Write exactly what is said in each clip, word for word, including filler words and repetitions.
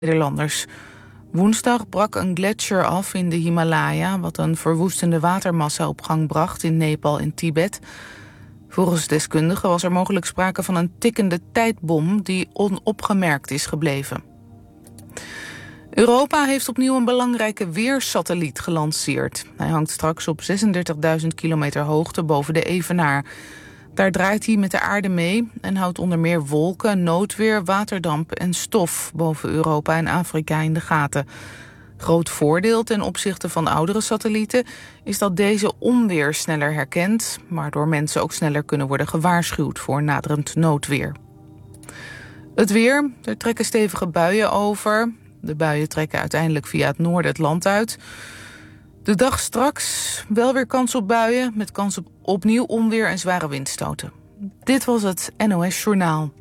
Nederlanders. Woensdag brak een gletsjer af in de Himalaya, wat een verwoestende watermassa op gang bracht in Nepal en Tibet. Volgens deskundigen was er mogelijk sprake van een tikkende tijdbom die onopgemerkt is gebleven. Europa heeft opnieuw een belangrijke weersatelliet gelanceerd. Hij hangt straks op zesendertigduizend kilometer hoogte boven de evenaar. Daar draait hij met de aarde mee en houdt onder meer wolken, noodweer, waterdamp en stof boven Europa en Afrika in de gaten. Groot voordeel ten opzichte van oudere satellieten is dat deze onweer sneller herkent, waardoor mensen ook sneller kunnen worden gewaarschuwd voor naderend noodweer. Het weer, er trekken stevige buien over. De buien trekken uiteindelijk via het noorden het land uit. De dag straks wel weer kans op buien, met kans op opnieuw onweer en zware windstoten. Dit was het N O S Journaal.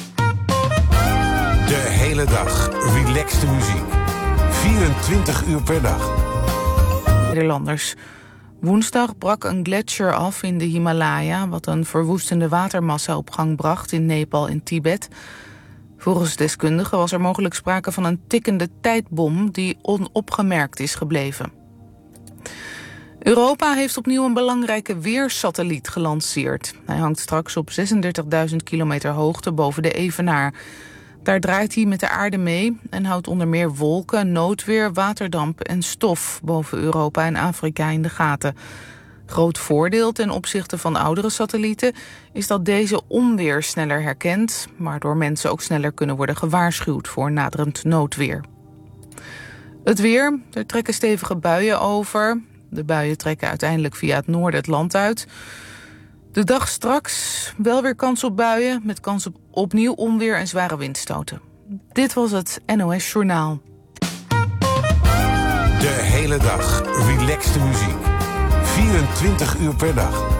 De hele dag relaxte muziek. vierentwintig uur per dag. Nederlanders. Woensdag brak een gletsjer af in de Himalaya, wat een verwoestende watermassa op gang bracht in Nepal en Tibet. Volgens deskundigen was er mogelijk sprake van een tikkende tijdbom die onopgemerkt is gebleven. Europa heeft opnieuw een belangrijke weersatelliet gelanceerd. Hij hangt straks op zesendertigduizend kilometer hoogte boven de evenaar. Daar draait hij met de aarde mee en houdt onder meer wolken, noodweer, waterdamp en stof boven Europa en Afrika in de gaten. Groot voordeel ten opzichte van oudere satellieten is dat deze onweer sneller herkent, waardoor mensen ook sneller kunnen worden gewaarschuwd voor naderend noodweer. Het weer, er trekken stevige buien over. De buien trekken uiteindelijk via het noorden het land uit. De dag straks wel weer kans op buien, met kans op opnieuw onweer en zware windstoten. Dit was het N O S Journaal. De hele dag relaxte muziek. vierentwintig uur per dag.